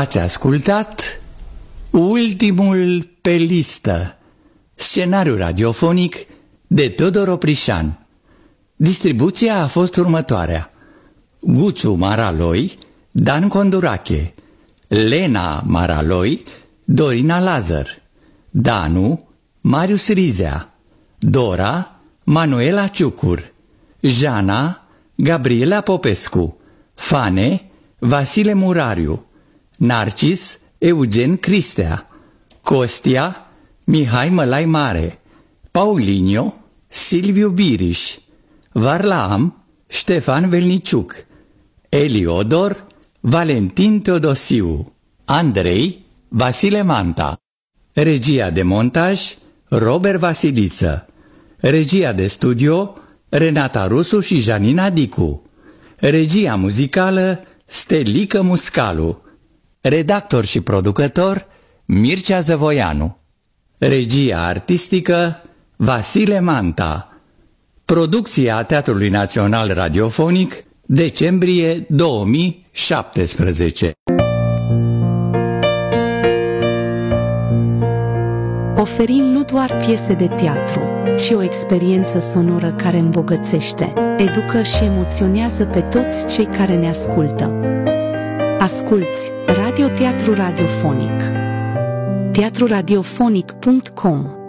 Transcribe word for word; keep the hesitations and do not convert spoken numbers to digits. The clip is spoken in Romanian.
Ați ascultat Ultimul pe listă, scenariu radiofonic de Tudor Oprișan. Distribuția a fost următoarea: Guciu Maraloi, Dan Condurache, Lena Maraloi, Dorina Lazar, Danu, Marius Rizea, Dora, Manuela Ciucur, Jana, Gabriela Popescu, Fane, Vasile Murariu, Narcis, Eugen Cristea, Costia, Mihai Mălai Mare, Paulinio, Silviu Biriș, Varlaam, Ștefan Velniciuc, Eliodor, Valentin Teodosiu, Andrei, Vasile Manta. Regia de montaj, Robert Vasiliță. Regia de studio, Renata Rusu și Janina Dicu. Regia muzicală, Stelică Muscalu. Redactor și producător, Mircea Zăvoianu. Regia artistică, Vasile Manta. Producția Teatrului Național Radiofonic, decembrie două mii șaptesprezece. Oferim nu doar piese de teatru, ci o experiență sonoră care îmbogățește, educă și emoționează pe toți cei care ne ascultă. Asculți Radio Teatru Radiofonic. teatru radiofonic punct com